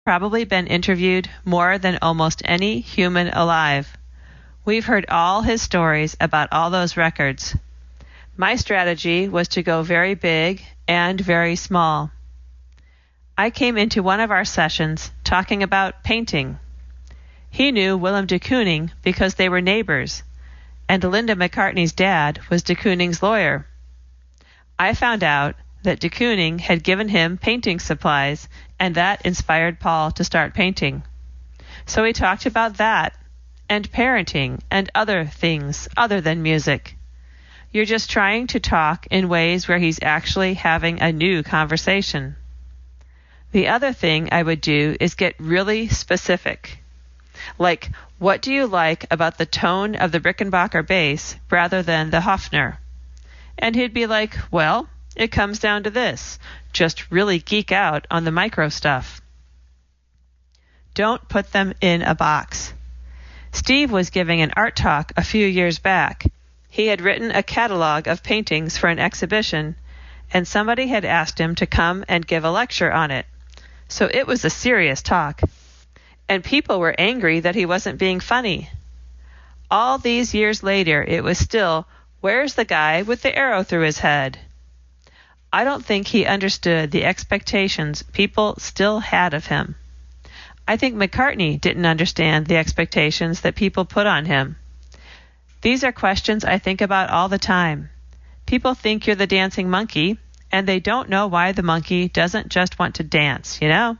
Probably been interviewed more than almost any human alive. We've heard all his stories about all those records. My strategy was to go very big and very small. I came into one of our sessions talking about painting. He knew Willem de Kooning because they were neighbors, and Linda McCartney's dad was de Kooning's lawyer. I found out that de Kooning had given him painting supplies, and that inspired Paul to start painting. So we talked about that, and parenting, and other things other than music. You're just trying to talk in ways where he's actually having a new conversation. The other thing I would do is get really specific. Like, what do you like about the tone of the Rickenbacker bass rather than the Hofner? And he'd be like, well, it comes down to this. Just really geek out on the micro stuff. Don't put them in a box. Steve was giving an art talk a few years back. He had written a catalog of paintings for an exhibition, and somebody had asked him to come and give a lecture on it. So it was a serious talk. And people were angry that he wasn't being funny. All these years later, it was still, where's the guy with the arrow through his head? I don't think he understood the expectations people still had of him. I think McCartney didn't understand the expectations that people put on him. These are questions I think about all the time. People think you're the dancing monkey, and they don't know why the monkey doesn't just want to dance, you know?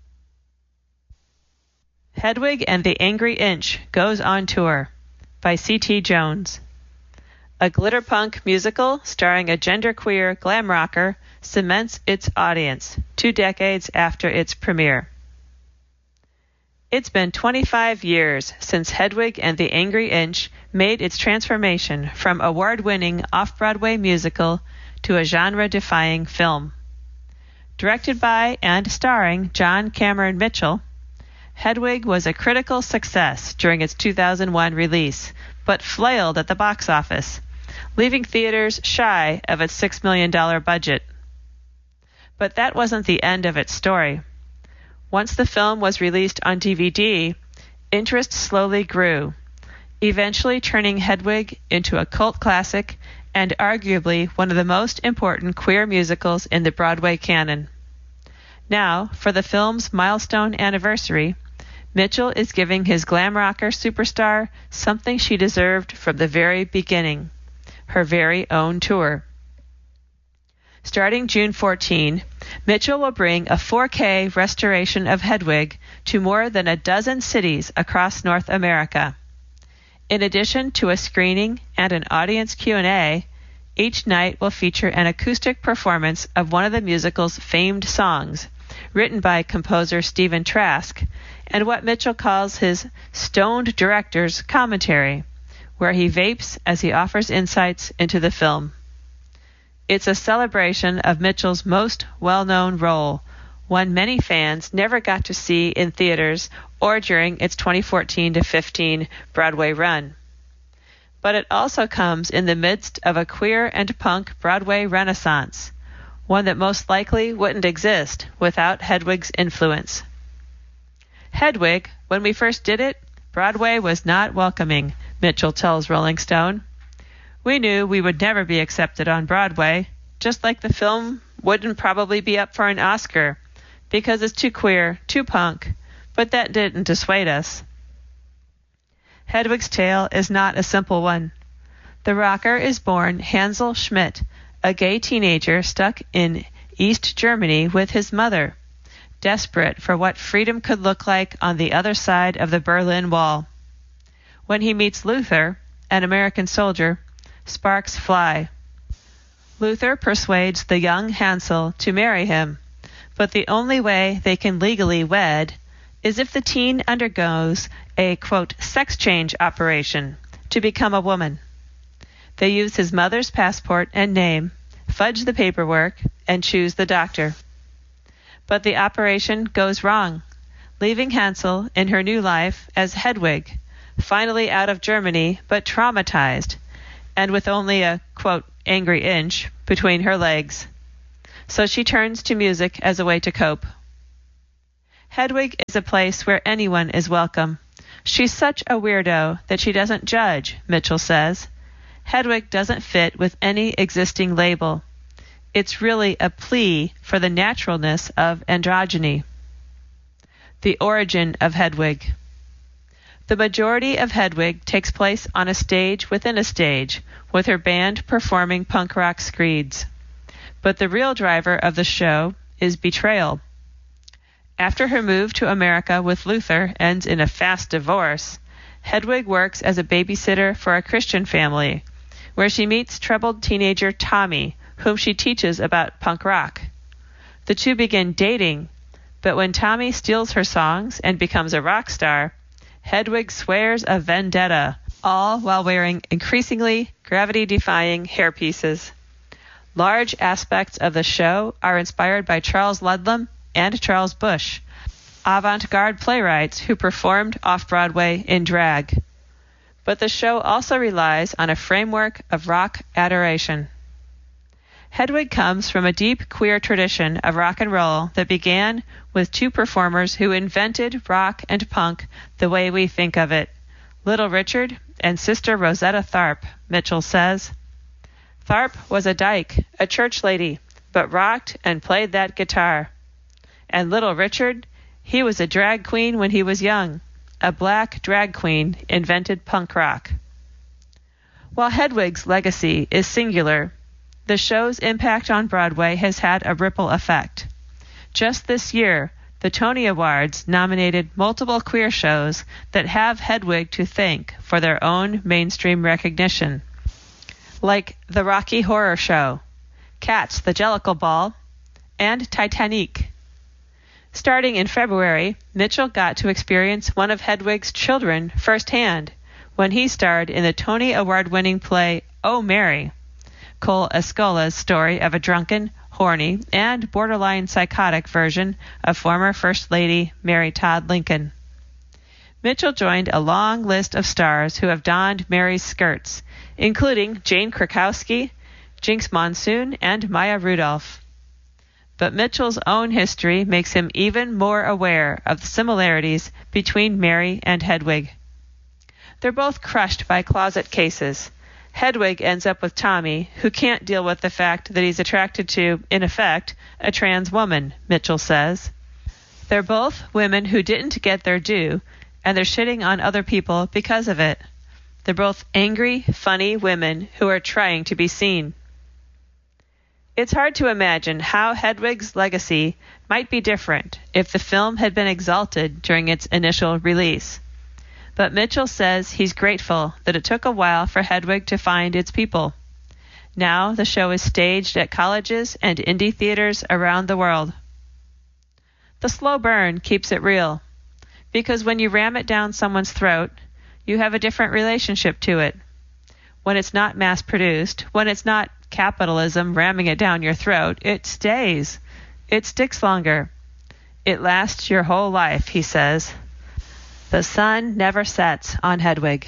Hedwig and the Angry Inch goes on tour by C.T. Jones. A glitterpunk musical starring a genderqueer glam rocker cements its audience 2 decades after its premiere. It's been 25 years since Hedwig and the Angry Inch made its transformation from award-winning off-Broadway musical to a genre-defying film. Directed by and starring John Cameron Mitchell, Hedwig was a critical success during its 2001 release, but flailed at the box office, leaving theaters shy of its $6 million budget. But that wasn't the end of its story. Once the film was released on DVD, interest slowly grew, eventually turning Hedwig into a cult classic and arguably one of the most important queer musicals in the Broadway canon. Now, for the film's milestone anniversary, Mitchell is giving his glam rocker superstar something she deserved from the very beginning, her very own tour. Starting June 14, Mitchell will bring a 4K restoration of Hedwig to more than a dozen cities across North America. In addition to a screening and an audience Q&A, each night will feature an acoustic performance of one of the musical's famed songs, written by composer Stephen Trask, and what Mitchell calls his stoned director's commentary, where he vapes as he offers insights into the film. It's a celebration of Mitchell's most well-known role, one many fans never got to see in theaters or during its 2014-15 Broadway run. But it also comes in the midst of a queer and punk Broadway renaissance, one that most likely wouldn't exist without Hedwig's influence. Hedwig, when we first did it, Broadway was not welcoming, Mitchell tells Rolling Stone. We knew we would never be accepted on Broadway, just like the film wouldn't probably be up for an Oscar, because it's too queer, too punk, but that didn't dissuade us. Hedwig's tale is not a simple one. The rocker is born Hansel Schmidt, a gay teenager stuck in East Germany with his mother, desperate for what freedom could look like on the other side of the Berlin Wall. When he meets Luther, an American soldier, sparks fly. Luther persuades the young Hansel to marry him, but the only way they can legally wed is if the teen undergoes a, quote, sex change operation to become a woman. They use his mother's passport and name, fudge the paperwork, and choose the doctor. But the operation goes wrong, leaving Hansel in her new life as Hedwig, finally out of Germany but traumatized, and with only a, quote, angry inch between her legs. So she turns to music as a way to cope. Hedwig is a place where anyone is welcome. She's such a weirdo that she doesn't judge, Mitchell says. Hedwig doesn't fit with any existing label. It's really a plea for the naturalness of androgyny. The origin of Hedwig. The majority of Hedwig takes place on a stage within a stage, with her band performing punk rock screeds. But the real driver of the show is betrayal. After her move to America with Luther ends in a fast divorce, Hedwig works as a babysitter for a Christian family, where she meets troubled teenager Tommy, whom she teaches about punk rock. The two begin dating, but when Tommy steals her songs and becomes a rock star, Hedwig swears a vendetta, all while wearing increasingly gravity-defying hairpieces. Large aspects of the show are inspired by Charles Ludlam and Charles Busch, avant-garde playwrights who performed off-Broadway in drag. But the show also relies on a framework of rock adoration. Hedwig comes from a deep queer tradition of rock and roll that began with two performers who invented rock and punk the way we think of it, Little Richard and Sister Rosetta Tharpe, Mitchell says. Tharpe was a dyke, a church lady, but rocked and played that guitar. And Little Richard, he was a drag queen when he was young. A black drag queen invented punk rock. While Hedwig's legacy is singular, the show's impact on Broadway has had a ripple effect. Just this year, the Tony Awards nominated multiple queer shows that have Hedwig to thank for their own mainstream recognition, like The Rocky Horror Show, Cats the Jellicle Ball, and Titanic. Starting in February, Mitchell got to experience one of Hedwig's children firsthand when he starred in the Tony Award-winning play Oh, Mary, Cole Escola's story of a drunken, horny, and borderline psychotic version of former First Lady Mary Todd Lincoln. Mitchell joined a long list of stars who have donned Mary's skirts, including Jane Krakowski, Jinx Monsoon, and Maya Rudolph. But Mitchell's own history makes him even more aware of the similarities between Mary and Hedwig. They're both crushed by closet cases. Hedwig ends up with Tommy, who can't deal with the fact that he's attracted to, in effect, a trans woman, Mitchell says. They're both women who didn't get their due, and they're shitting on other people because of it. They're both angry, funny women who are trying to be seen. It's hard to imagine how Hedwig's legacy might be different if the film had been exalted during its initial release. But Mitchell says he's grateful that it took a while for Hedwig to find its people. Now the show is staged at colleges and indie theaters around the world. The slow burn keeps it real, because when you ram it down someone's throat, you have a different relationship to it. When it's not mass-produced, when it's not capitalism ramming it down your throat, it stays. It sticks longer. It lasts your whole life, he says. The sun never sets on Hedwig.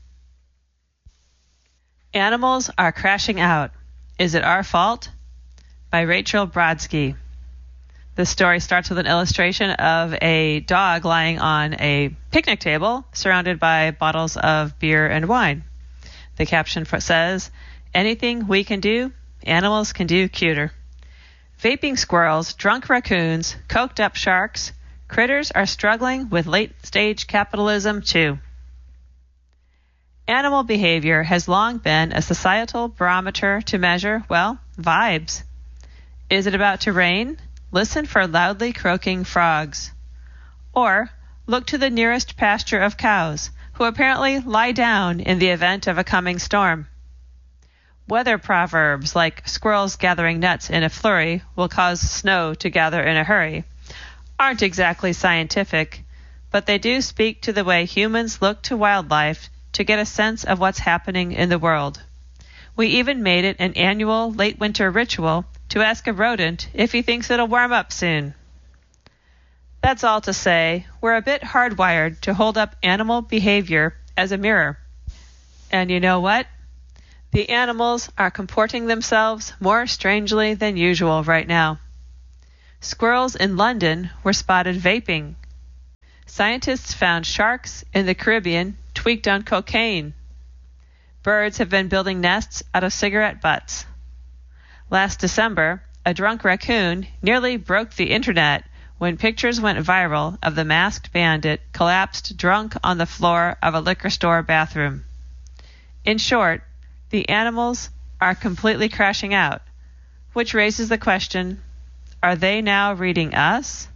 Animals are crashing out. Is it our fault? By Rachel Brodsky. The story starts with an illustration of a dog lying on a picnic table surrounded by bottles of beer and wine. The caption says, "Anything we can do, animals can do cuter." Vaping squirrels, drunk raccoons, coked up sharks, critters are struggling with late-stage capitalism too. Animal behavior has long been a societal barometer to measure, well, vibes. Is it about to rain? Listen for loudly croaking frogs. Or look to the nearest pasture of cows, who apparently lie down in the event of a coming storm. Weather proverbs like squirrels gathering nuts in a flurry will cause snow to gather in a hurry aren't exactly scientific, but they do speak to the way humans look to wildlife to get a sense of what's happening in the world. We even made it an annual late winter ritual to ask a rodent if he thinks it'll warm up soon. That's all to say, we're a bit hardwired to hold up animal behavior as a mirror. And you know what? The animals are comporting themselves more strangely than usual right now. Squirrels in London were spotted vaping. Scientists found sharks in the Caribbean tweaked on cocaine. Birds have been building nests out of cigarette butts. Last December, a drunk raccoon nearly broke the internet when pictures went viral of the masked bandit collapsed drunk on the floor of a liquor store bathroom. In short, the animals are completely crashing out, which raises the question, are they now reading us?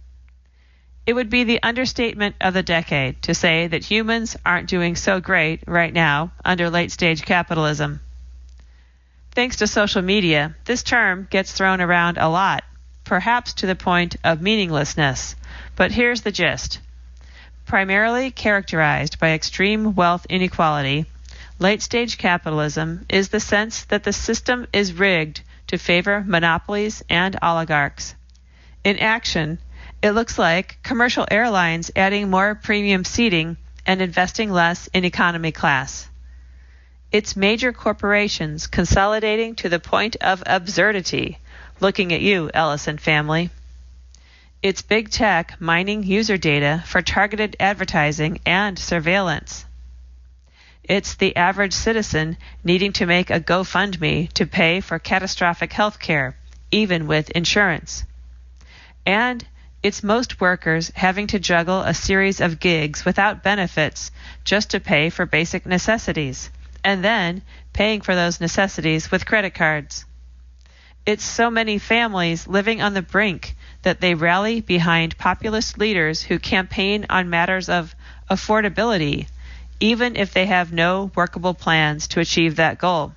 It would be the understatement of the decade to say that humans aren't doing so great right now under late-stage capitalism. Thanks to social media, this term gets thrown around a lot, perhaps to the point of meaninglessness, but here's the gist. Primarily characterized by extreme wealth inequality, late-stage capitalism is the sense that the system is rigged to favor monopolies and oligarchs. In action, it looks like commercial airlines adding more premium seating and investing less in economy class. It's major corporations consolidating to the point of absurdity, looking at you, Ellison family. It's big tech mining user data for targeted advertising and surveillance. It's the average citizen needing to make a GoFundMe to pay for catastrophic health care, even with insurance. And it's most workers having to juggle a series of gigs without benefits just to pay for basic necessities, and then paying for those necessities with credit cards. It's so many families living on the brink that they rally behind populist leaders who campaign on matters of affordability, even if they have no workable plans to achieve that goal.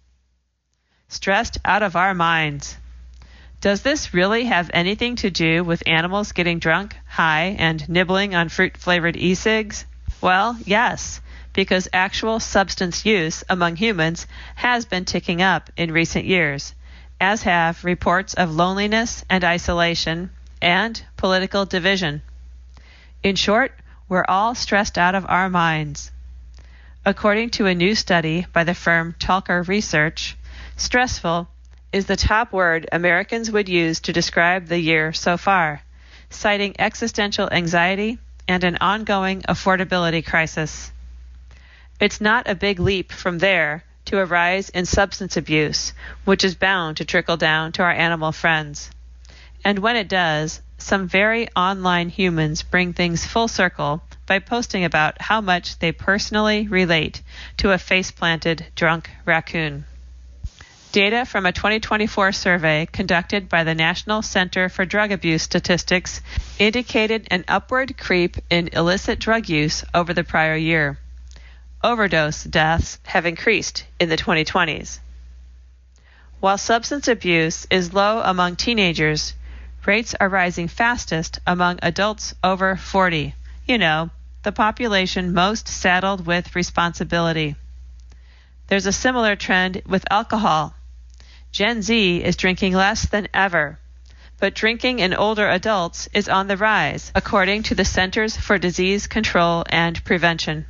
Stressed out of our minds. Does this really have anything to do with animals getting drunk, high, and nibbling on fruit-flavored e-cigs? Well, yes, because actual substance use among humans has been ticking up in recent years, as have reports of loneliness and isolation and political division. In short, we're all stressed out of our minds. According to a new study by the firm Talker Research, stressful is the top word Americans would use to describe the year so far, citing existential anxiety and an ongoing affordability crisis. It's not a big leap from there to a rise in substance abuse, which is bound to trickle down to our animal friends. And when it does, some very online humans bring things full circle by posting about how much they personally relate to a face-planted drunk raccoon. Data from a 2024 survey conducted by the National Center for Drug Abuse Statistics indicated an upward creep in illicit drug use over the prior year. Overdose deaths have increased in the 2020s. While substance abuse is low among teenagers, rates are rising fastest among adults over 40. You know, the population most saddled with responsibility. There's a similar trend with alcohol. Gen Z is drinking less than ever, but drinking in older adults is on the rise, according to the Centers for Disease Control and Prevention.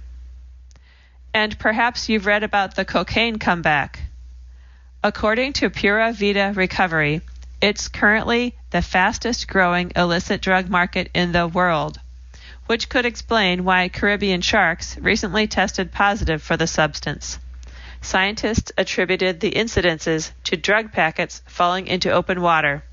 And perhaps you've read about the cocaine comeback. According to Pura Vida Recovery, it's currently the fastest growing illicit drug market in the world, which could explain why Caribbean sharks recently tested positive for the substance. Scientists attributed the incidences to drug packets falling into open water.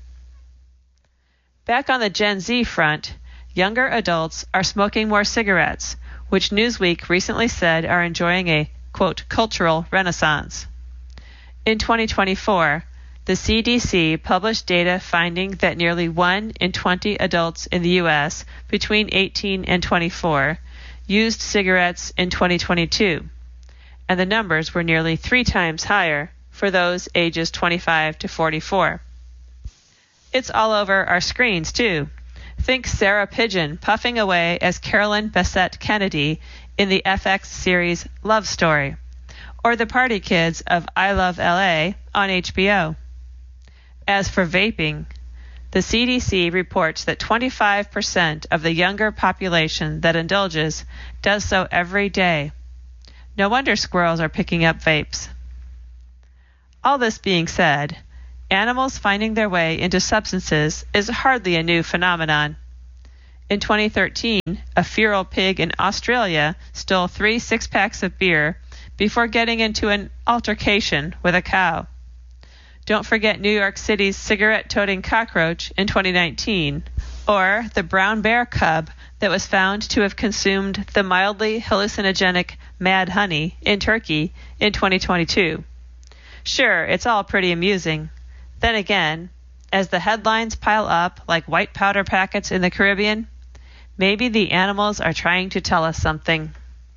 Back on the Gen Z front, younger adults are smoking more cigarettes, which Newsweek recently said are enjoying a, quote, cultural renaissance. In 2024, the CDC published data finding that nearly 1 in 20 adults in the U.S. between 18 and 24 used cigarettes in 2022, and the numbers were nearly 3 times higher for those ages 25 to 44. It's all over our screens, too. Think Sarah Pigeon puffing away as Carolyn Bessette Kennedy in the FX series Love Story, or the party kids of I Love LA on HBO. As for vaping, the CDC reports that 25% of the younger population that indulges does so every day. No wonder squirrels are picking up vapes. All this being said, animals finding their way into substances is hardly a new phenomenon. In 2013, a feral pig in Australia stole 3 six-packs of beer before getting into an altercation with a cow. Don't forget New York City's cigarette-toting cockroach in 2019, or the brown bear cub that was found to have consumed the mildly hallucinogenic mad honey in Turkey in 2022. Sure, it's all pretty amusing. Then again, as the headlines pile up like white powder packets in the Caribbean, maybe the animals are trying to tell us something.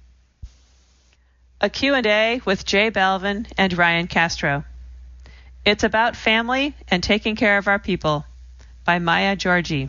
A Q&A with J Balvin and Ryan Castro. It's about family and taking care of our people, by Maya Georgi.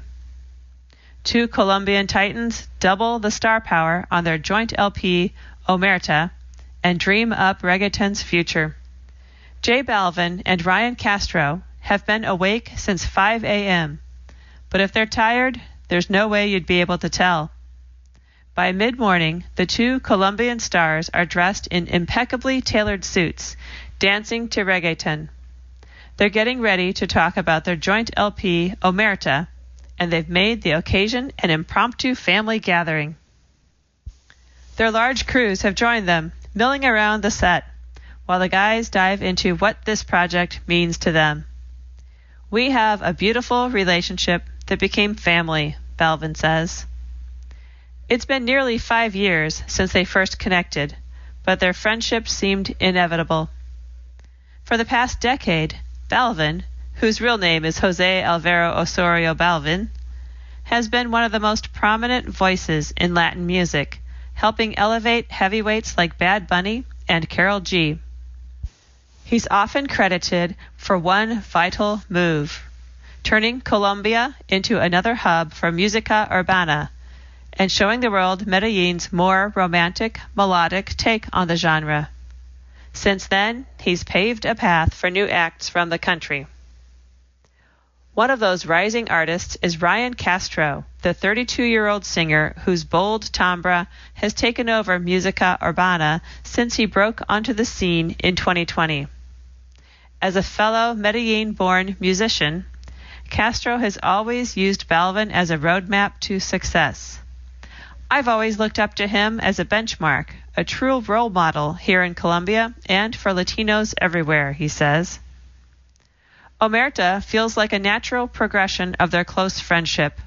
2 Colombian titans double the star power on their joint LP, Omerta, and dream up reggaeton's future. J Balvin and Ryan Castro have been awake since 5 a.m., but if they're tired, there's no way you'd be able to tell. By mid-morning, the 2 Colombian stars are dressed in impeccably tailored suits, dancing to reggaeton. They're getting ready to talk about their joint LP, Omerta, and they've made the occasion an impromptu family gathering. Their large crews have joined them, milling around the set, while the guys dive into what this project means to them. We have a beautiful relationship that became family, Balvin says. It's been nearly 5 years since they first connected, but their friendship seemed inevitable. For the past decade, Balvin, whose real name is Jose Alvaro Osorio Balvin, has been one of the most prominent voices in Latin music, helping elevate heavyweights like Bad Bunny and Karol G. He's often credited for one vital move, turning Colombia into another hub for música urbana, and showing the world Medellin's more romantic, melodic take on the genre. Since then, he's paved a path for new acts from the country. One of those rising artists is Ryan Castro, the 32-year-old singer whose bold timbre has taken over música urbana since he broke onto the scene in 2020. As a fellow Medellin-born musician, Castro has always used Balvin as a roadmap to success. I've always looked up to him as a benchmark, a true role model here in Colombia and for Latinos everywhere, he says. Omerta feels like a natural progression of their close friendship.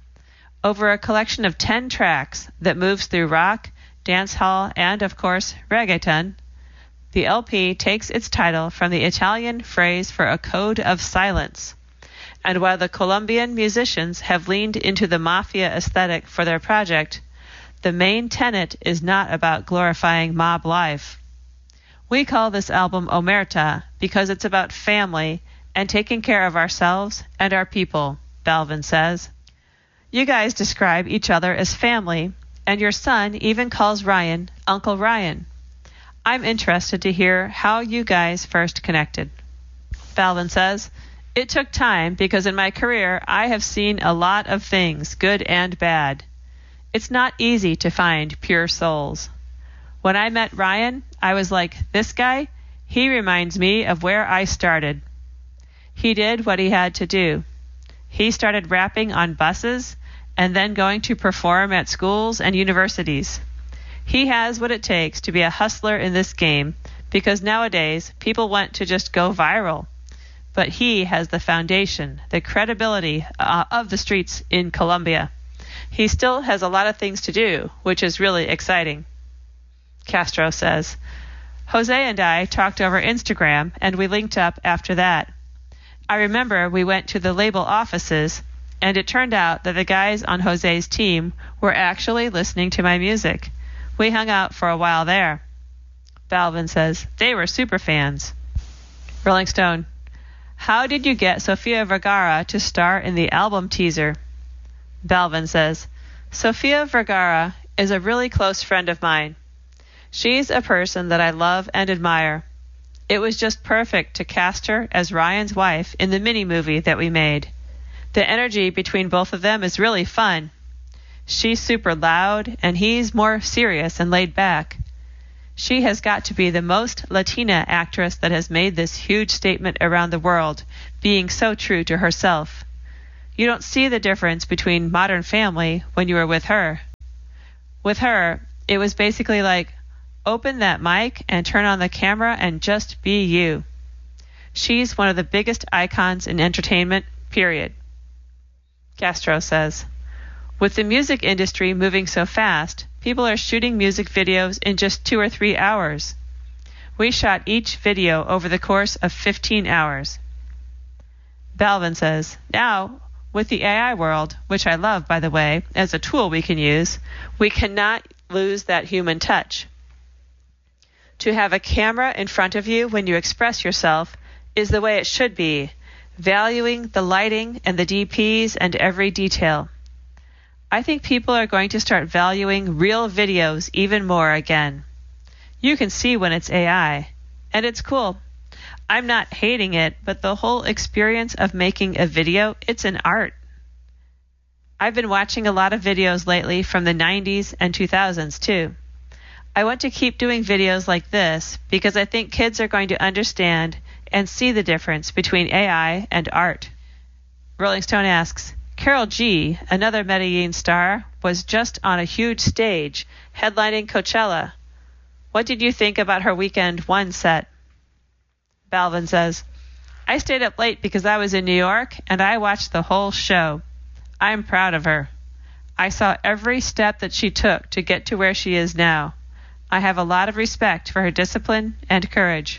Over a collection of 10 tracks that moves through rock, dancehall, and, of course, reggaeton, the LP takes its title from the Italian phrase for a code of silence. And while the Colombian musicians have leaned into the mafia aesthetic for their project, the main tenet is not about glorifying mob life. We call this album Omerta because it's about family and taking care of ourselves and our people, Balvin says. You guys describe each other as family, and your son even calls Ryan Uncle Ryan. I'm interested to hear how you guys first connected. Balvin says, it took time because in my career I have seen a lot of things, good and bad. It's not easy to find pure souls. When I met Ryan, I was like, this guy, he reminds me of where I started. He did what he had to do. He started rapping on buses and then going to perform at schools and universities. He has what it takes to be a hustler in this game because nowadays people want to just go viral. But he has the foundation, the credibility of the streets in Colombia. He still has a lot of things to do, which is really exciting. Castro says, Jose and I talked over Instagram and we linked up after that. I remember we went to the label offices and it turned out that the guys on Jose's team were actually listening to my music. We hung out for a while there. Balvin says, they were super fans. Rolling Stone, how did you get Sofia Vergara to star in the album teaser? Balvin says, Sofia Vergara is a really close friend of mine. She's a person that I love and admire. It was just perfect to cast her as Ryan's wife in the mini-movie that we made. The energy between both of them is really fun. She's super loud, and he's more serious and laid back. She has got to be the most Latina actress that has made this huge statement around the world, being so true to herself. You don't see the difference between Modern Family when you are with her. With her, it was basically like, open that mic and turn on the camera and just be you. She's one of the biggest icons in entertainment, period. Castro says, with the music industry moving so fast, people are shooting music videos in just 2 or 3 hours. We shot each video over the course of 15 hours. Balvin says, now, with the AI world, which I love, by the way, as a tool we can use, we cannot lose that human touch. To have a camera in front of you when you express yourself is the way it should be, valuing the lighting and the DPs and every detail. I think people are going to start valuing real videos even more again. You can see when it's AI, and it's cool. I'm not hating it, but the whole experience of making a video, it's an art. I've been watching a lot of videos lately from the 90s and 2000s too. I want to keep doing videos like this because I think kids are going to understand and see the difference between AI and art. Rolling Stone asks, Karol G, another Medellin star, was just on a huge stage, headlining Coachella. What did you think about her Weekend 1 set? Balvin says, I stayed up late because I was in New York, and I watched the whole show. I'm proud of her. I saw every step that she took to get to where she is now. I have a lot of respect for her discipline and courage.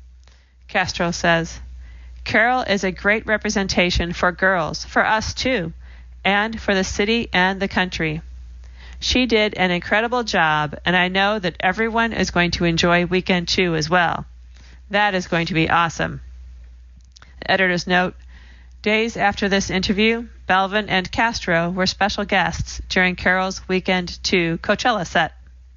Castro says, Karol is a great representation for girls, for us too, and for the city and the country. She did an incredible job, and I know that everyone is going to enjoy Weekend 2 as well. That is going to be awesome. Editor's note, days after this interview, Balvin and Castro were special guests during Karol's Weekend 2 Coachella set.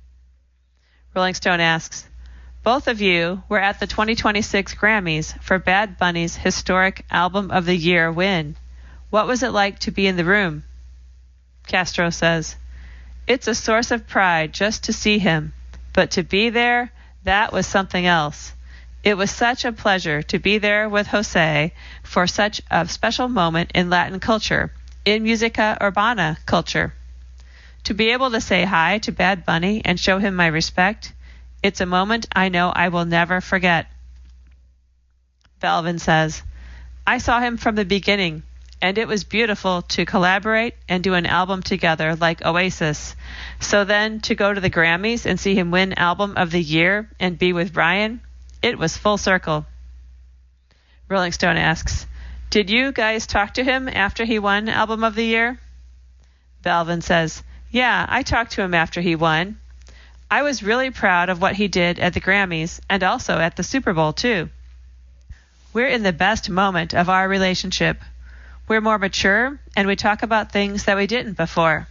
Rolling Stone asks, both of you were at the 2026 Grammys for Bad Bunny's historic Album of the Year win. What was it like to be in the room? Castro says, it's a source of pride just to see him, but to be there, that was something else. It was such a pleasure to be there with Jose for such a special moment in Latin culture, in Musica Urbana culture. To be able to say hi to Bad Bunny and show him my respect, it's a moment I know I will never forget. Balvin says, I saw him from the beginning, and it was beautiful to collaborate and do an album together like Oasis. So then to go to the Grammys and see him win Album of the Year and be with Brian, it was full circle. Rolling Stone asks, did you guys talk to him after he won Album of the Year? Balvin says, yeah, I talked to him after he won. I was really proud of what he did at the Grammys and also at the Super Bowl, too. We're in the best moment of our relationship. We're more mature, and we talk about things that we didn't before.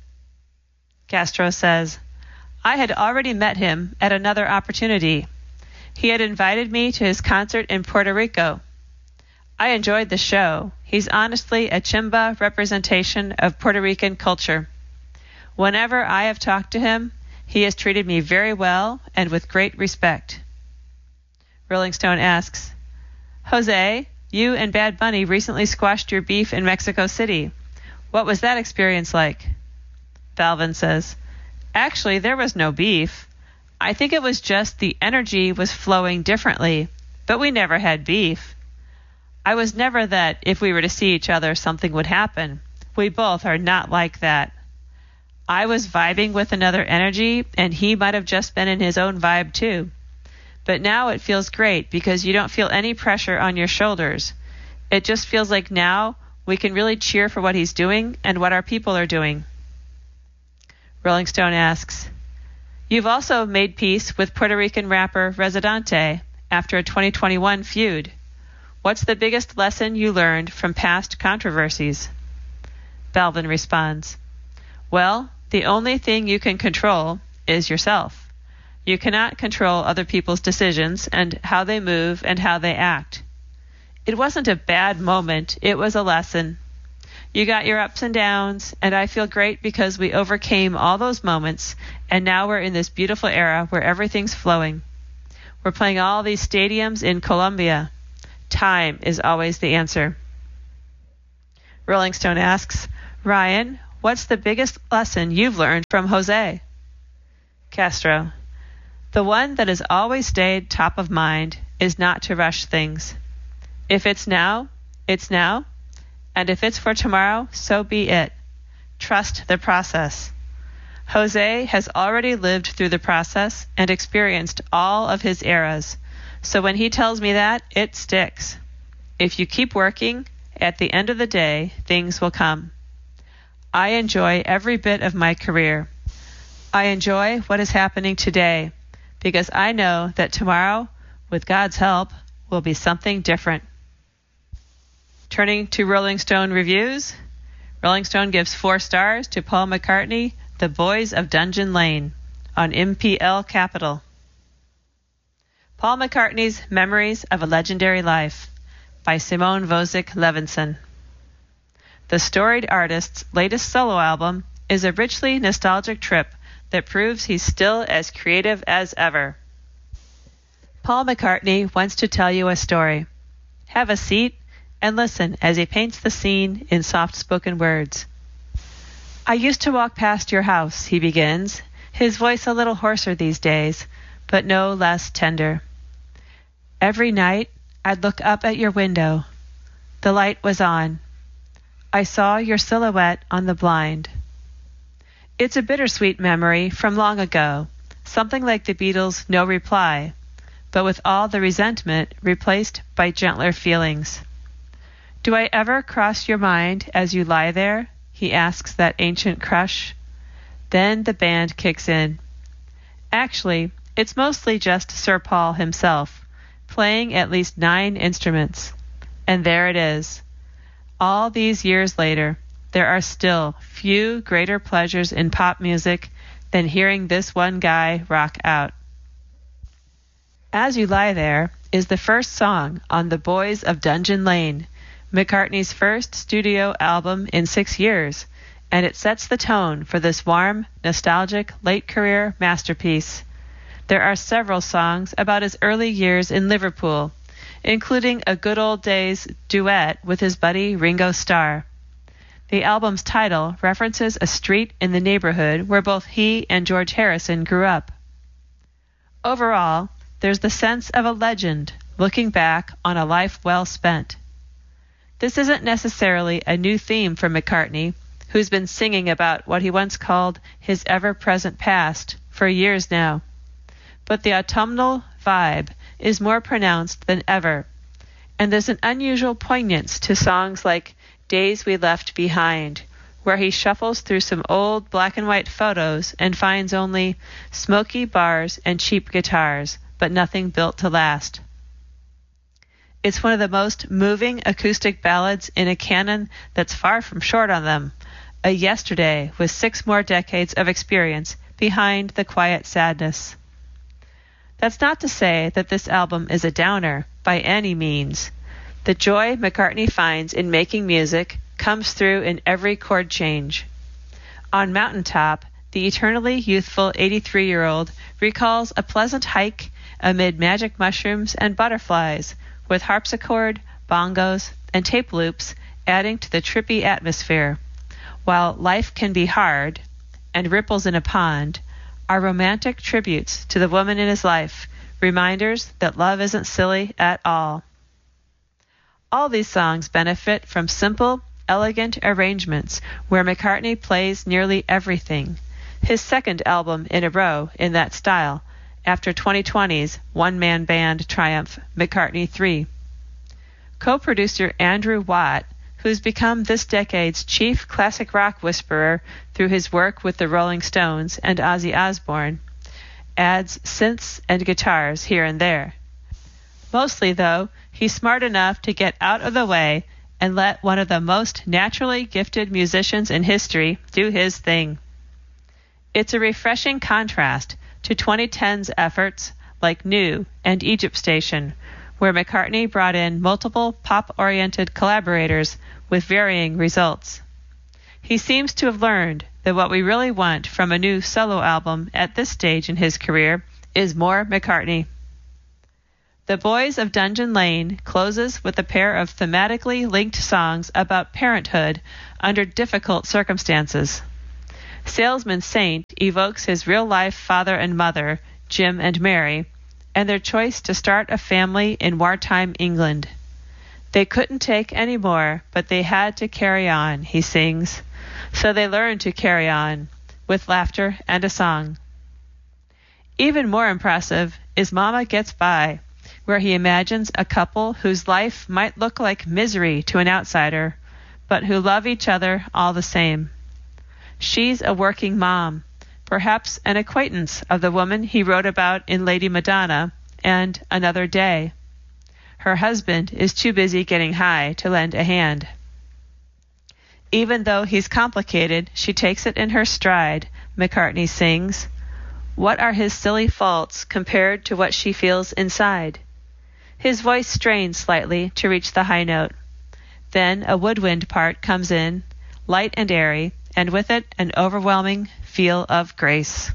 Castro says, I had already met him at another opportunity. He had invited me to his concert in Puerto Rico. I enjoyed the show. He's honestly a Chimba representation of Puerto Rican culture. Whenever I have talked to him, he has treated me very well and with great respect. Rolling Stone asks, Jose, you and Bad Bunny recently squashed your beef in Mexico City. What was that experience like? Balvin says, actually, there was no beef. I think it was just the energy was flowing differently, but we never had beef. I was never that if we were to see each other, something would happen. We both are not like that. I was vibing with another energy, and he might have just been in his own vibe too. But now it feels great because you don't feel any pressure on your shoulders. It just feels like now we can really cheer for what he's doing and what our people are doing. Rolling Stone asks, you've also made peace with Puerto Rican rapper Residente after a 2021 feud. What's the biggest lesson you learned from past controversies? Balvin responds, well, the only thing you can control is yourself. You cannot control other people's decisions and how they move and how they act. It wasn't a bad moment, it was a lesson. You got your ups and downs, and I feel great because we overcame all those moments, and now we're in this beautiful era where everything's flowing. We're playing all these stadiums in Colombia. Time is always the answer. Rolling Stone asks, Ryan, what's the biggest lesson you've learned from Jose? Castro, the one that has always stayed top of mind is not to rush things. If it's now, it's now, and if it's for tomorrow, so be it. Trust the process. Jose has already lived through the process and experienced all of his eras, so when he tells me that, it sticks. If you keep working, at the end of the day, things will come. I enjoy every bit of my career. I enjoy what is happening today, because I know that tomorrow, with God's help, will be something different. Turning to Rolling Stone reviews, Rolling Stone gives 4 stars to Paul McCartney, The Boys of Dungeon Lane, on MPL Capital. Paul McCartney's Memories of a Legendary Life, by Simone Vosick Levinson. The storied artist's latest solo album is a richly nostalgic trip that proves he's still as creative as ever. Paul McCartney wants to tell you a story. Have a seat and listen as he paints the scene in soft-spoken words. I used to walk past your house, he begins, his voice a little hoarser these days, but no less tender. Every night, I'd look up at your window. The light was on. I saw your silhouette on the blind. It's a bittersweet memory from long ago, something like the Beatles' No Reply, but with all the resentment replaced by gentler feelings. Do I ever cross your mind as you lie there? He asks that ancient crush. Then the band kicks in. Actually, it's mostly just Sir Paul himself, playing at least 9 instruments. And there it is. All these years later, there are still few greater pleasures in pop music than hearing this one guy rock out. As You Lie There is the first song on The Boys of Dungeon Lane, McCartney's first studio album in 6 years, and it sets the tone for this warm, nostalgic, late-career masterpiece. There are several songs about his early years in Liverpool, including a good old days duet with his buddy Ringo Starr. The album's title references a street in the neighborhood where both he and George Harrison grew up. Overall, there's the sense of a legend looking back on a life well spent. This isn't necessarily a new theme for McCartney, who's been singing about what he once called his ever-present past for years now. But the autumnal vibe is more pronounced than ever, and there's an unusual poignance to songs like Days We Left Behind, where he shuffles through some old black and white photos and finds only smoky bars and cheap guitars, but nothing built to last. It's one of the most moving acoustic ballads in a canon that's far from short on them, a yesterday with 6 more decades of experience behind the quiet sadness. That's not to say that this album is a downer, by any means. The joy McCartney finds in making music comes through in every chord change. On Mountaintop, the eternally youthful 83-year-old recalls a pleasant hike amid magic mushrooms and butterflies, with harpsichord, bongos, and tape loops adding to the trippy atmosphere, while Life Can Be Hard and Ripples in a Pond are romantic tributes to the woman in his life, reminders that love isn't silly at all. All these songs benefit from simple, elegant arrangements where McCartney plays nearly everything, his second album in a row in that style, after 2020's one-man band triumph, McCartney 3. Co-producer Andrew Watt, who's become this decade's chief classic rock whisperer through his work with the Rolling Stones and Ozzy Osbourne, adds synths and guitars here and there. Mostly, though, he's smart enough to get out of the way and let one of the most naturally gifted musicians in history do his thing. It's a refreshing contrast to 2010's efforts like New and Egypt Station, where McCartney brought in multiple pop-oriented collaborators with varying results. He seems to have learned that what we really want from a new solo album at this stage in his career is more McCartney. The Boys of Dungeon Lane closes with a pair of thematically linked songs about parenthood under difficult circumstances. Salesman Saint evokes his real-life father and mother, Jim and Mary, and their choice to start a family in wartime England. They couldn't take any more, but they had to carry on, he sings. So they learned to carry on, with laughter and a song. Even more impressive is Mama Gets By, where he imagines a couple whose life might look like misery to an outsider, but who love each other all the same. She's a working mom, perhaps an acquaintance of the woman he wrote about in Lady Madonna and Another Day. Her husband is too busy getting high to lend a hand. Even though he's complicated, she takes it in her stride, McCartney sings. What are his silly faults compared to what she feels inside? His voice strains slightly to reach the high note. Then a woodwind part comes in, light and airy, and with it an overwhelming feel of grace.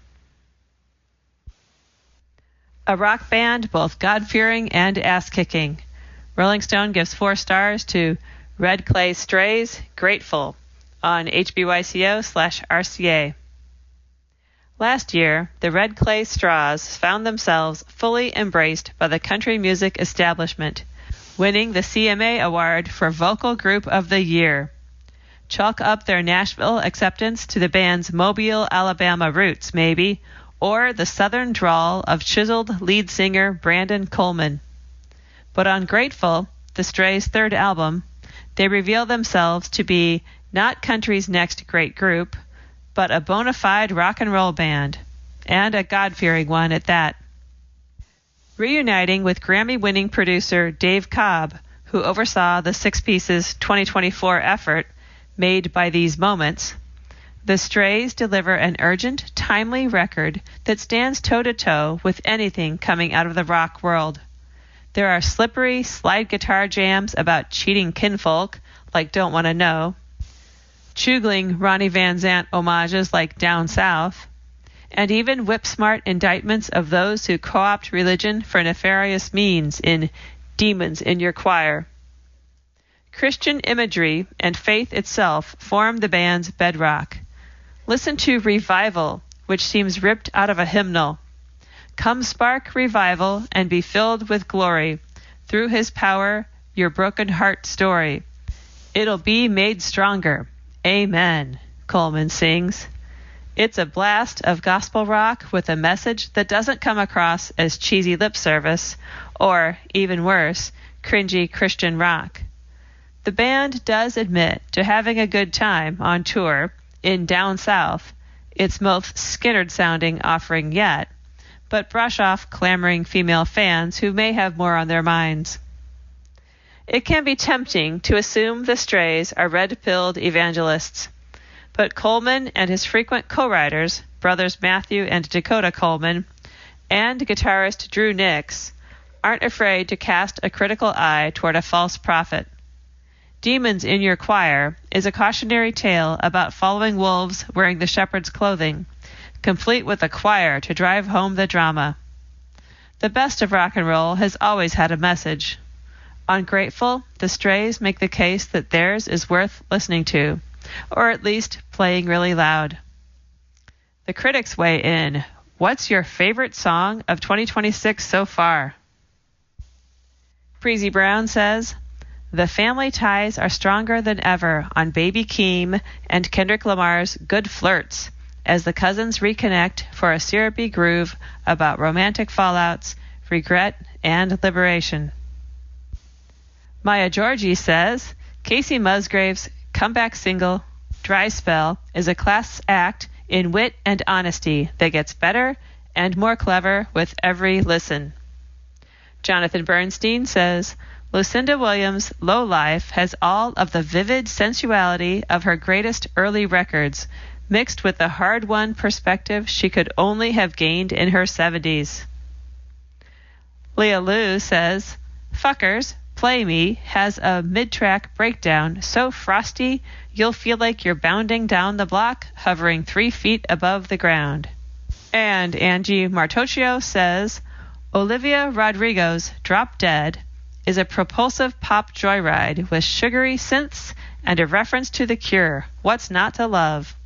A rock band both God-fearing and ass-kicking. Rolling Stone gives 4 stars to Red Clay Strays, Grateful, on HBYCO/RCA. Last year, the Red Clay Straws found themselves fully embraced by the country music establishment, winning the CMA Award for Vocal Group of the Year. Chalk up their Nashville acceptance to the band's Mobile, Alabama roots, maybe, or the southern drawl of chiseled lead singer Brandon Coleman. But on Grateful, the Strays' 3rd album, they reveal themselves to be not country's next great group, but a bona fide rock and roll band, and a God-fearing one at that. Reuniting with Grammy-winning producer Dave Cobb, who oversaw the Six Pieces 2024 effort made by These Moments, the Strays deliver an urgent, timely record that stands toe-to-toe with anything coming out of the rock world. There are slippery slide guitar jams about cheating kinfolk, like Don't Wanna Know, chugling Ronnie Van Zant homages like Down South, and even whip-smart indictments of those who co-opt religion for nefarious means in Demons in Your Choir. Christian imagery and faith itself form the band's bedrock. Listen to Revival, which seems ripped out of a hymnal. Come spark revival and be filled with glory. Through his power, your broken heart story. It'll be made stronger. Amen, Coleman sings. It's a blast of gospel rock with a message that doesn't come across as cheesy lip service or, even worse, cringy Christian rock. The band does admit to having a good time on tour in Down South, its most Skynyrd-sounding offering yet, but brush off clamoring female fans who may have more on their minds. It can be tempting to assume the Strays are red-pilled evangelists, but Coleman and his frequent co-writers, brothers Matthew and Dakota Coleman, and guitarist Drew Nix, aren't afraid to cast a critical eye toward a false prophet. Demons in Your Choir is a cautionary tale about following wolves wearing the shepherd's clothing, complete with a choir to drive home the drama. The best of rock and roll has always had a message. On Grateful, the Strays make the case that theirs is worth listening to, or at least playing really loud. The critics weigh in. What's your favorite song of 2026 so far? Breezy Brown says, the family ties are stronger than ever on Baby Keem and Kendrick Lamar's Good Flirts, as the cousins reconnect for a syrupy groove about romantic fallouts, regret, and liberation. Maya Georgie says, Casey Musgrave's comeback single, Dry Spell, is a class act in wit and honesty that gets better and more clever with every listen. Jonathan Bernstein says, Lucinda Williams' Low Life has all of the vivid sensuality of her greatest early records, mixed with the hard-won perspective she could only have gained in her 70s. Leah Lou says, Fuckers, Play Me has a mid-track breakdown so frosty you'll feel like you're bounding down the block, hovering 3 feet above the ground. And Angie Martocchio says, Olivia Rodrigo's Drop Dead is a propulsive pop joyride with sugary synths and a reference to The Cure. What's not to love?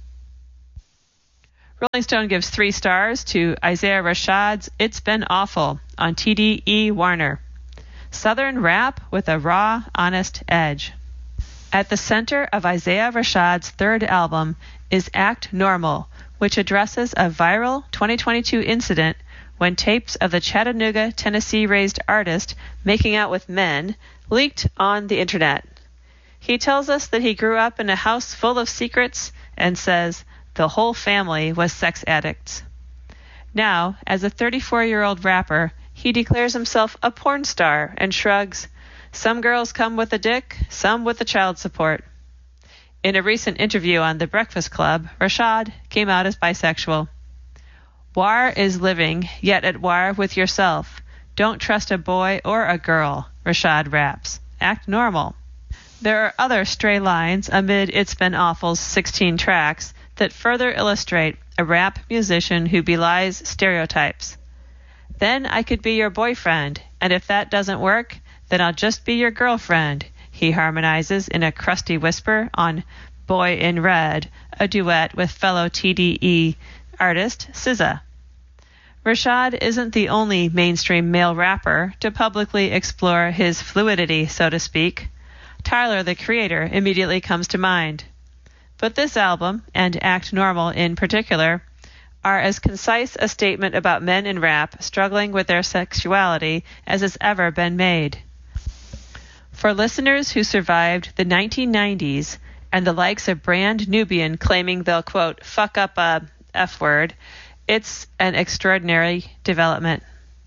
Rolling Stone gives 3 stars to Isaiah Rashad's It's Been Awful on TDE Warner. Southern rap with a raw, honest edge. At the center of Isaiah Rashad's 3rd album is Act Normal, which addresses a viral 2022 incident when tapes of the Chattanooga, Tennessee-raised artist making out with men leaked on the internet. He tells us that he grew up in a house full of secrets and says the whole family was sex addicts. Now, as a 34-year-old rapper, he declares himself a porn star and shrugs, some girls come with a dick, some with the child support. In a recent interview on The Breakfast Club, Rashad came out as bisexual. War is living, yet at war with yourself. Don't trust a boy or a girl, Rashad raps. Act normal. There are other stray lines amid It's Been Awful's 16 tracks that further illustrate a rap musician who belies stereotypes. Then I could be your boyfriend, and if that doesn't work, then I'll just be your girlfriend, he harmonizes in a crusty whisper on Boy in Red, a duet with fellow TDE artist SZA. Rashad isn't the only mainstream male rapper to publicly explore his fluidity, so to speak. Tyler, the Creator, immediately comes to mind. But this album, and Act Normal in particular, are as concise a statement about men in rap struggling with their sexuality as has ever been made. For listeners who survived the 1990s and the likes of Brand Nubian claiming they'll, quote, fuck up a F word, it's an extraordinary development.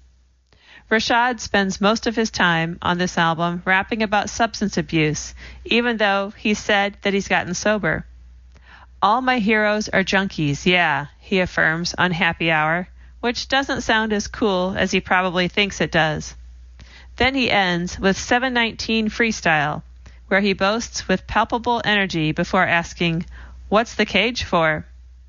Rashad spends most of his time on this album rapping about substance abuse, even though he said that he's gotten sober. All my heroes are junkies, yeah, he affirms on Happy Hour, which doesn't sound as cool as he probably thinks it does. Then he ends with 719 Freestyle, where he boasts with palpable energy before asking, what's the cage for?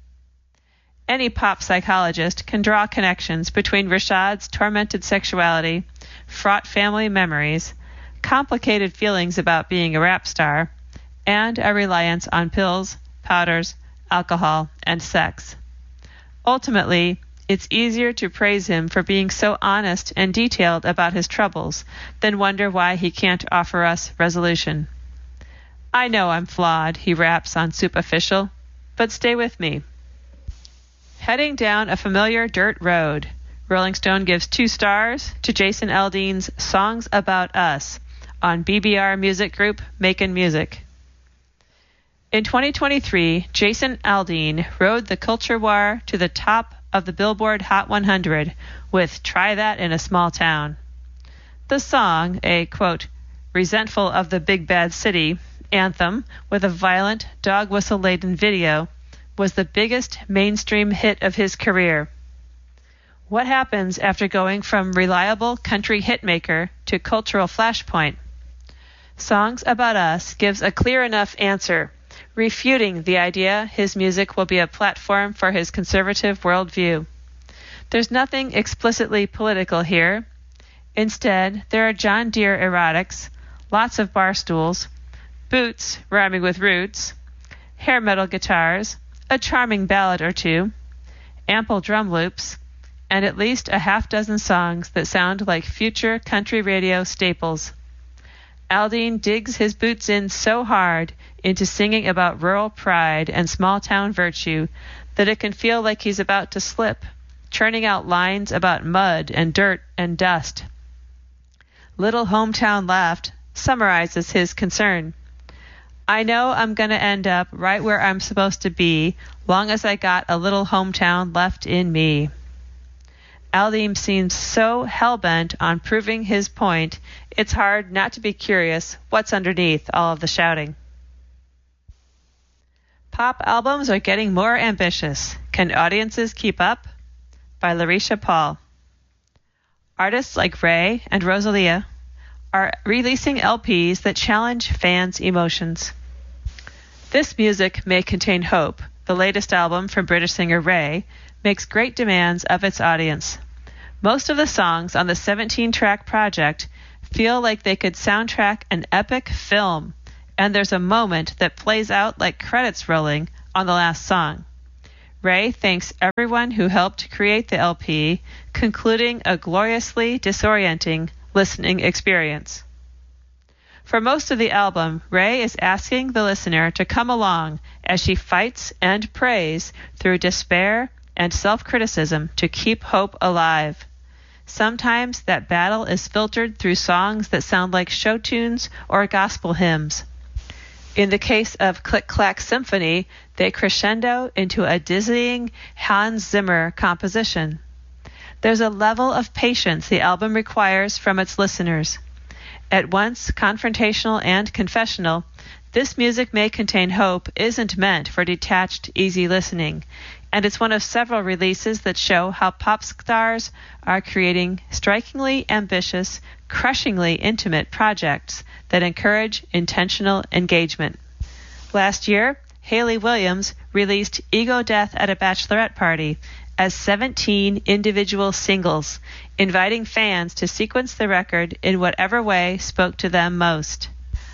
Any pop psychologist can draw connections between Rashad's tormented sexuality, fraught family memories, complicated feelings about being a rap star, and a reliance on pills, powders, alcohol, and sex. Ultimately, it's easier to praise him for being so honest and detailed about his troubles than wonder why he can't offer us resolution. I know I'm flawed, he raps on Superficial, but stay with me. Heading down a familiar dirt road, Rolling Stone gives 2 stars to Jason Aldean's Songs About Us on BBR music group Makin' Music. In 2023, Jason Aldean rode the culture war to the top of the Billboard Hot 100 with Try That in a Small Town. The song, a, quote, resentful of the big bad city anthem with a violent, dog whistle-laden video, was the biggest mainstream hit of his career. What happens after going from reliable country hitmaker to cultural flashpoint? Songs About Us gives a clear enough answer, refuting the idea his music will be a platform for his conservative worldview. There's nothing explicitly political here. Instead, there are John Deere erotics, lots of bar stools, boots rhyming with roots, hair metal guitars, a charming ballad or two, ample drum loops, and at least a half-dozen songs that sound like future country radio staples. Aldean digs his boots in so hard into singing about rural pride and small-town virtue that it can feel like he's about to slip, churning out lines about mud and dirt and dust. Little Hometown Left summarizes his concern. I know I'm going to end up right where I'm supposed to be, long as I got a little hometown left in me. Aldean seems so hell-bent on proving his point, it's hard not to be curious what's underneath all of the shouting. Pop albums are getting more ambitious. Can audiences keep up? By Larisha Paul. Artists like Ray and Rosalia are releasing LPs that challenge fans' emotions. This Music May Contain Hope, the latest album from British singer Ray, makes great demands of its audience. Most of the songs on the 17-track project feel like they could soundtrack an epic film, and there's a moment that plays out like credits rolling on the last song. Ray thanks everyone who helped create the LP, concluding a gloriously disorienting listening experience. For most of the album, Ray is asking the listener to come along as she fights and prays through despair and self-criticism to keep hope alive. Sometimes that battle is filtered through songs that sound like show tunes or gospel hymns. In the case of Click Clack Symphony, they crescendo into a dizzying Hans Zimmer composition. There's a level of patience the album requires from its listeners. At once confrontational and confessional, This Music May Contain Hope isn't meant for detached, easy listening, and it's one of several releases that show how pop stars are creating strikingly ambitious, crushingly intimate projects that encourage intentional engagement. Last year, Hayley Williams released Ego Death at a Bachelorette Party as 17 individual singles, inviting fans to sequence the record in whatever way spoke to them most.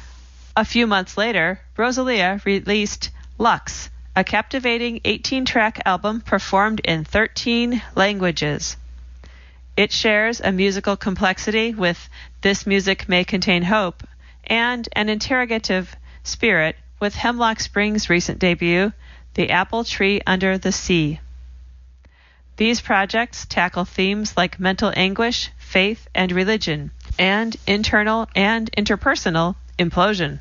A few months later, Rosalia released Lux, a captivating 18-track album performed in 13 languages. It shares a musical complexity with This Music May Contain Hope and an interrogative spirit with Hemlock Spring's recent debut, The Apple Tree Under the Sea. These projects tackle themes like mental anguish, faith and religion, and internal and interpersonal implosion.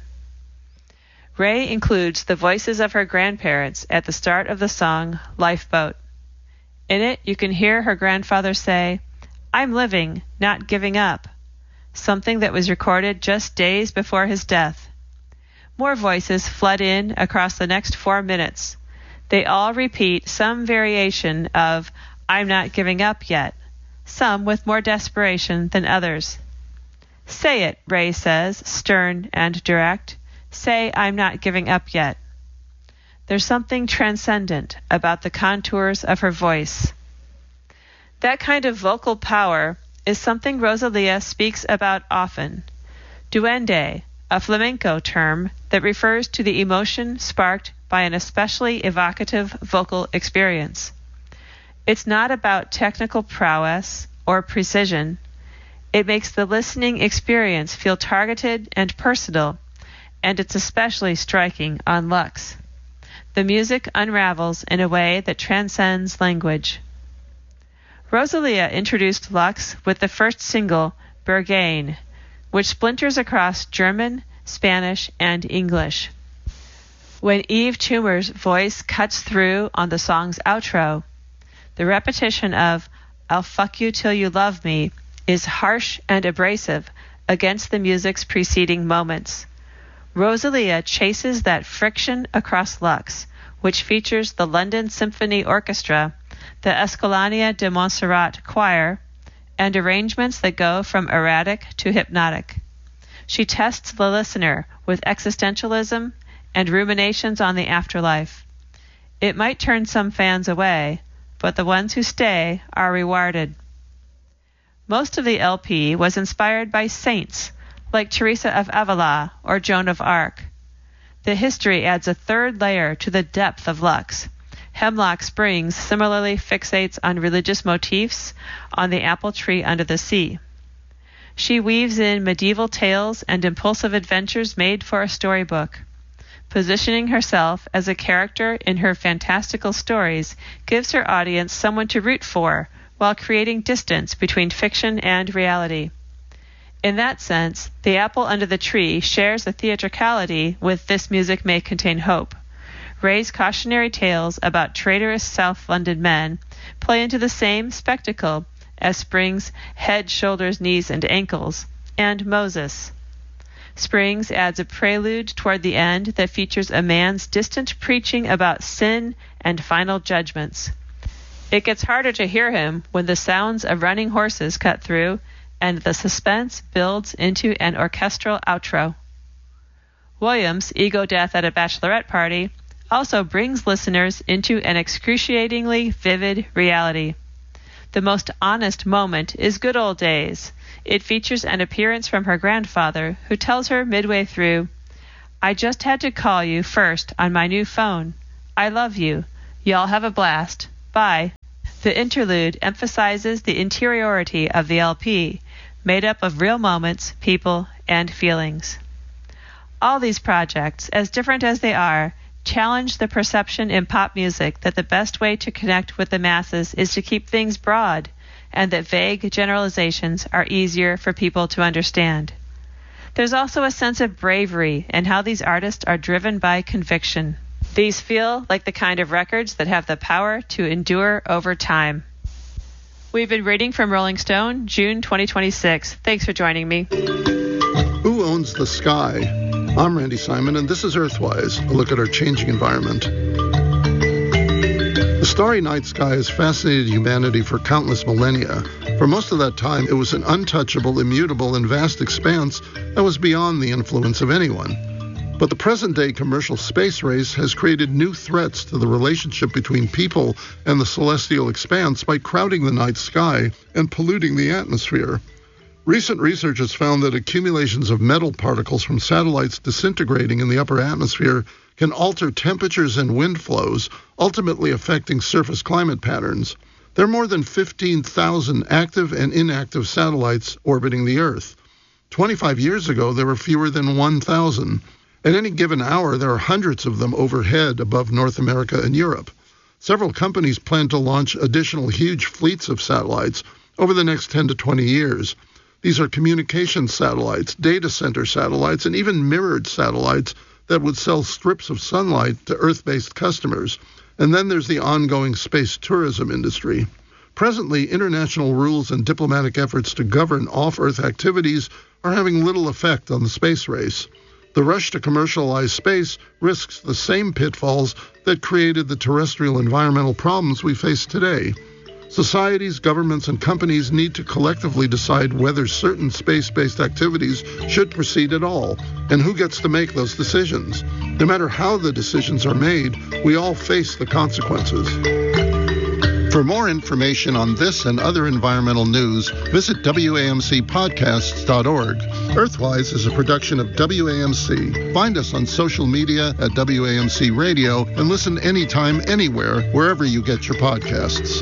Ray includes the voices of her grandparents at the start of the song Lifeboat. In it, you can hear her grandfather say, "I'm living, not giving up," something that was recorded just days before his death. More voices flood in across the next 4 minutes. They all repeat some variation of "I'm not giving up yet," some with more desperation than others. "Say it," Ray says, stern and direct. "Say I'm not giving up yet." There's something transcendent about the contours of her voice. That kind of vocal power is something Rosalia speaks about often. Duende, a flamenco term that refers to the emotion sparked by an especially evocative vocal experience. It's not about technical prowess or precision. It makes the listening experience feel targeted and personal, and it's especially striking on Lux. The music unravels in a way that transcends language. Rosalia introduced Lux with the first single, Berghain, which splinters across German, Spanish, and English. When Eve Schumer's voice cuts through on the song's outro, the repetition of "I'll fuck you till you love me" is harsh and abrasive against the music's preceding moments. Rosalia chases that friction across Lux, which features the London Symphony Orchestra, the Escolania de Montserrat Choir, and arrangements that go from erratic to hypnotic. She tests the listener with existentialism and ruminations on the afterlife. It might turn some fans away, but the ones who stay are rewarded. Most of the LP was inspired by saints, like Teresa of Avila or Joan of Arc. The history adds a third layer to the depth of Lux. Hemlock Springs similarly fixates on religious motifs on the apple tree under the sea. She weaves in medieval tales and impulsive adventures made for a storybook. Positioning herself as a character in her fantastical stories gives her audience someone to root for while creating distance between fiction and reality. In that sense, The Apple Under the Tree shares a theatricality with This Music May Contain Hope. Ray's cautionary tales about traitorous South London men play into the same spectacle as Springs' Head, Shoulders, Knees, and Ankles, and Moses. Springs adds a prelude toward the end that features a man's distant preaching about sin and final judgments. It gets harder to hear him when the sounds of running horses cut through, and the suspense builds into an orchestral outro. Williams' Ego Death at a Bachelorette Party also brings listeners into an excruciatingly vivid reality. The most honest moment is Good Old Days. It features an appearance from her grandfather, who tells her midway through, "I just had to call you first on my new phone. I love you. Y'all have a blast. Bye." The interlude emphasizes the interiority of the LP, made up of real moments, people, and feelings. All these projects, as different as they are, challenge the perception in pop music that the best way to connect with the masses is to keep things broad, and that vague generalizations are easier for people to understand. There's also a sense of bravery in how these artists are driven by conviction. These feel like the kind of records that have the power to endure over time. We've been reading from Rolling Stone, June 2026. Thanks for joining me. Who owns the sky? I'm Randy Simon, and this is Earthwise, a look at our changing environment. The starry night sky has fascinated humanity for countless millennia. For most of that time, it was an untouchable, immutable, and vast expanse that was beyond the influence of anyone. But the present-day commercial space race has created new threats to the relationship between people and the celestial expanse by crowding the night sky and polluting the atmosphere. Recent research has found that accumulations of metal particles from satellites disintegrating in the upper atmosphere can alter temperatures and wind flows, ultimately affecting surface climate patterns. There are more than 15,000 active and inactive satellites orbiting the Earth. 25 years ago, there were fewer than 1,000. At any given hour, there are hundreds of them overhead above North America and Europe. Several companies plan to launch additional huge fleets of satellites over the next 10 to 20 years. These are communication satellites, data center satellites, and even mirrored satellites that would sell strips of sunlight to Earth-based customers. And then there's the ongoing space tourism industry. Presently, international rules and diplomatic efforts to govern off-Earth activities are having little effect on the space race. The rush to commercialize space risks the same pitfalls that created the terrestrial environmental problems we face today. Societies, governments, and companies need to collectively decide whether certain space-based activities should proceed at all, and who gets to make those decisions. No matter how the decisions are made, we all face the consequences. For more information on this and other environmental news, visit WAMCpodcasts.org. Earthwise is a production of WAMC. Find us on social media at WAMC Radio and listen anytime, anywhere, wherever you get your podcasts.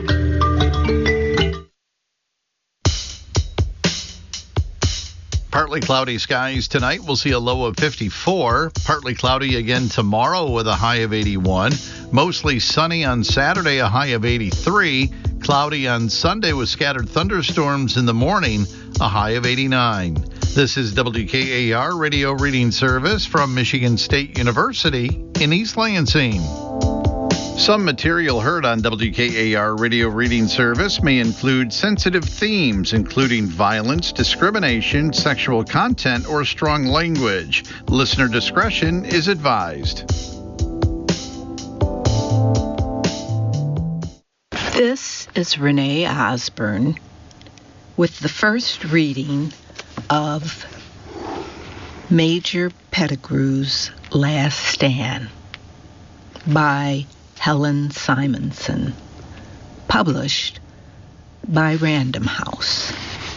Partly cloudy skies tonight. We'll see a low of 54. Partly cloudy again tomorrow with a high of 81. Mostly sunny on Saturday, a high of 83. Cloudy on Sunday with scattered thunderstorms in the morning, a high of 89. This is WKAR Radio Reading Service from Michigan State University in East Lansing. Some material heard on WKAR Radio Reading Service may include sensitive themes, including violence, discrimination, sexual content, or strong language. Listener discretion is advised. This is Renee Osborne with the first reading of Major Pettigrew's Last Stand by Helen Simonson, published by Random House.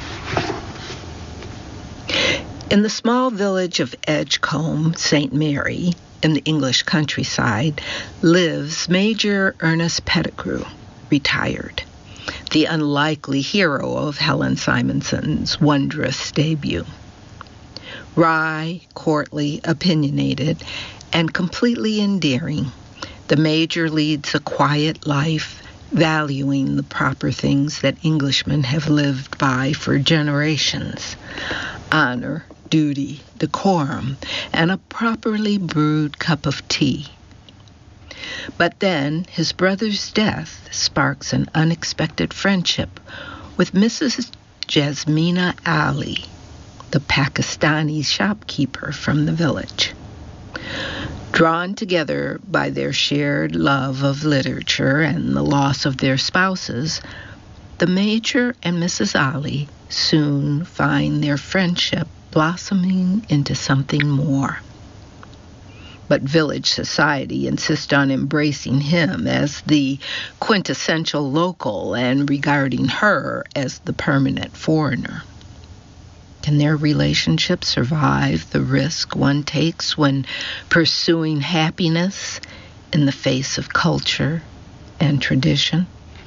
In the small village of Edgecombe, St. Mary, in the English countryside, lives Major Ernest Pettigrew, retired, the unlikely hero of Helen Simonson's wondrous debut. Wry, courtly, opinionated, and completely endearing, the Major leads a quiet life, valuing the proper things that Englishmen have lived by for generations: honor, duty, decorum, and a properly brewed cup of tea. But then his brother's death sparks an unexpected friendship with Mrs. Jasmina Ali, the Pakistani shopkeeper from the village. Drawn together by their shared love of literature and the loss of their spouses, the Major and Mrs. Ali soon find their friendship blossoming into something more. But village society insists on embracing him as the quintessential local and regarding her as the permanent foreigner. Can their relationship survive the risk one takes when pursuing happiness in the face of culture and tradition?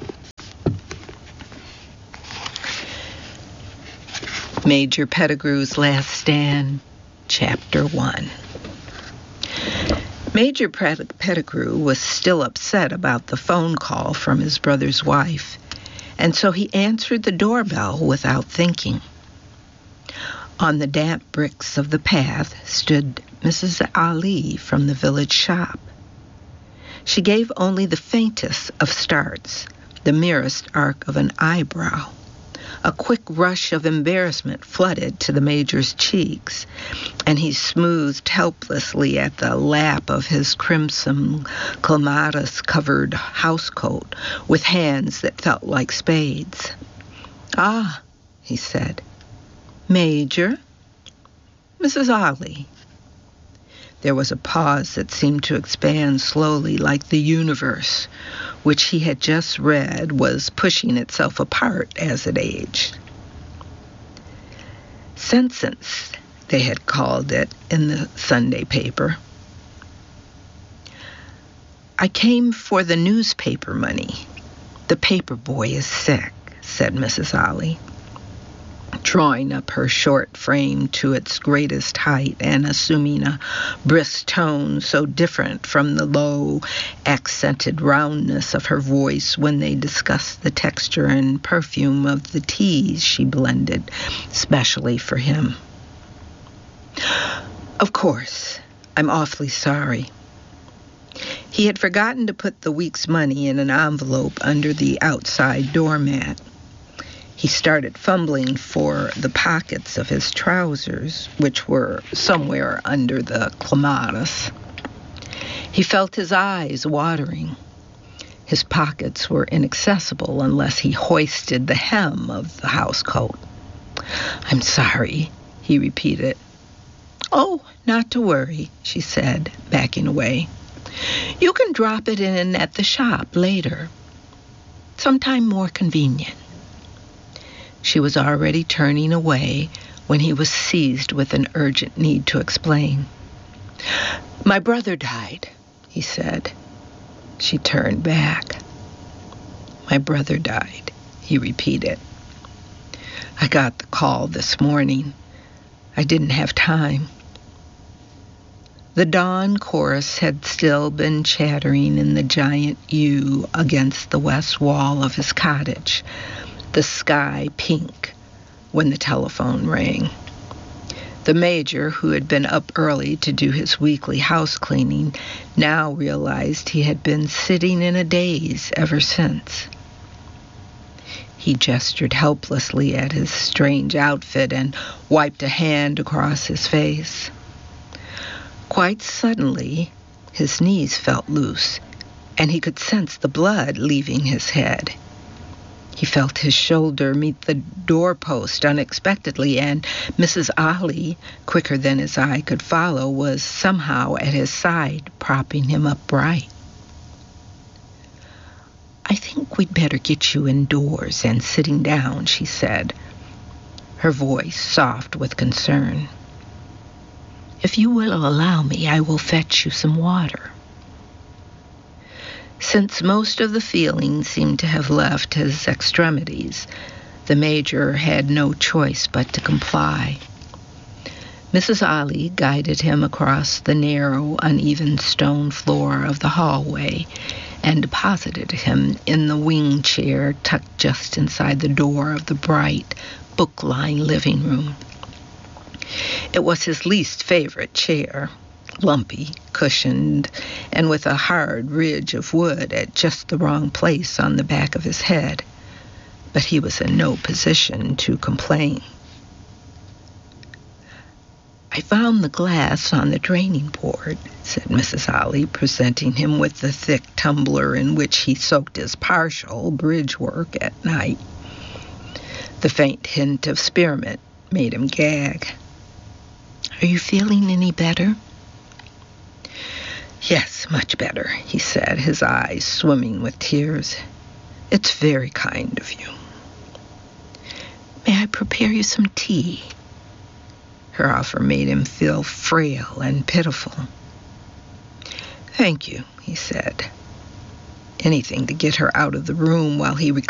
Major Pettigrew's Last Stand, Chapter 1. Major Pettigrew was still upset about the phone call from his brother's wife, and so he answered the doorbell without thinking. On the damp bricks of the path stood Mrs. Ali from the village shop. She gave only the faintest of starts, the merest arc of an eyebrow. A quick rush of embarrassment flooded to the Major's cheeks, and he smoothed helplessly at the lap of his crimson clematis-covered housecoat with hands that felt like spades. "Ah," he said. "Major?" "Mrs. Ali." There was a pause that seemed to expand slowly, like the universe, which he had just read was pushing itself apart as it aged. Sentence, they had called it in the Sunday paper. "I came for the newspaper money. The paper boy is sick," said Mrs. Ali, drawing up her short frame to its greatest height and assuming a brisk tone so different from the low, accented roundness of her voice when they discussed the texture and perfume of the teas she blended specially for him. "Of course, I'm awfully sorry." He had forgotten to put the week's money in an envelope under the outside doormat. He started fumbling for the pockets of his trousers, which were somewhere under the clematis. He felt his eyes watering. His pockets were inaccessible unless he hoisted the hem of the housecoat. "I'm sorry," he repeated. "Oh, not to worry," she said, backing away. "You can drop it in at the shop later, sometime more convenient." She was already turning away when he was seized with an urgent need to explain. "My brother died," he said. She turned back. "My brother died," he repeated. "I got the call this morning. I didn't have time." The dawn chorus had still been chattering in the giant yew against the west wall of his cottage, the sky pink, when the telephone rang. The Major, who had been up early to do his weekly house cleaning, now realized he had been sitting in a daze ever since. He gestured helplessly at his strange outfit and wiped a hand across his face. Quite suddenly, his knees felt loose, and he could sense the blood leaving his head. He felt his shoulder meet the doorpost unexpectedly, and Mrs. Ali, quicker than his eye could follow, was somehow at his side, propping him upright. "I think we'd better get you indoors and sitting down," she said, her voice soft with concern. "If you will allow me, I will fetch you some water." Since most of the feeling seemed to have left his extremities, the Major had no choice but to comply. Mrs. Ali guided him across the narrow, uneven stone floor of the hallway and deposited him in the wing chair tucked just inside the door of the bright, book-lined living room. It was his least favorite chair, lumpy, cushioned, and with a hard ridge of wood at just the wrong place on the back of his head, but he was in no position to complain. "I found the glass on the draining board," said Mrs. Ali, presenting him with the thick tumbler in which he soaked his partial bridge work at night. The faint hint of spearmint made him gag. "Are you feeling any better?" "Yes, much better," he said, his eyes swimming with tears. "It's very kind of you." "May I prepare you some tea?" Her offer made him feel frail and pitiful. "Thank you," he said. Anything to get her out of the room while he recovered